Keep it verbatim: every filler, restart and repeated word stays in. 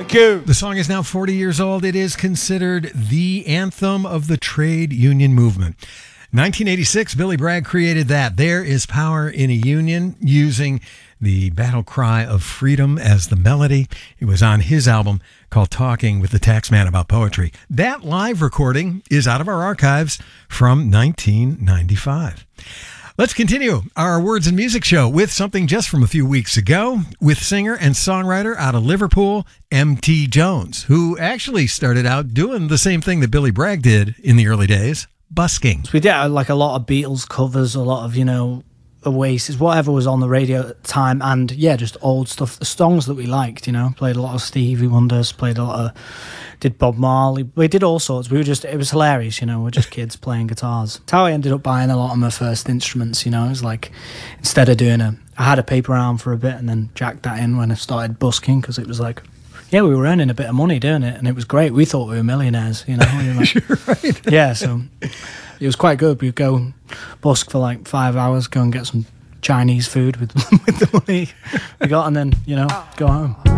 Thank you. The song is now forty years old. It is considered the anthem of the trade union movement. nineteen eighty-six, Billy Bragg created that. There is power in a union, using the battle cry of freedom as the melody. It was on his album called Talking with the Taxman About Poetry. That live recording is out of our archives from nineteen ninety-five. Let's continue our Words and Music show with something just from a few weeks ago with singer and songwriter out of Liverpool, M T Jones, who actually started out doing the same thing that Billy Bragg did in the early days, busking. So we did uh, like a lot of Beatles covers, a lot of, you know, Oasis, whatever was on the radio at the time, and yeah, just old stuff, the songs that we liked, you know. Played a lot of Stevie Wonders, played a lot of, did Bob Marley, we did all sorts. We were just, it was hilarious, you know, we're just kids playing guitars. That's how I ended up buying a lot of my first instruments, you know. It was like, instead of doing a, I had a paper round for a bit and then jacked that in when I started busking, because it was like, yeah, we were earning a bit of money doing it, and it was great. We thought we were millionaires, you know. We were like, You're right. Yeah, so it was quite good. We'd go busk for like five hours, go and get some Chinese food with, with the money we got, and then, you know, go home.